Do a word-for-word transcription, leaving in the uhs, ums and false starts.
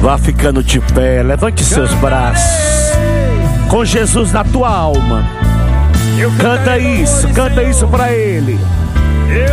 Vá ficando de pé, levante seus braços. Com Jesus na tua alma. Canta isso, canta isso pra Ele.